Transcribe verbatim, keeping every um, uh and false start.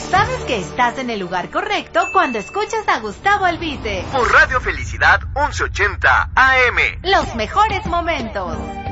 Sabes que estás en el lugar correcto cuando escuchas a Gustavo Albite. Por Radio Felicidad once ochenta A M. Los mejores momentos.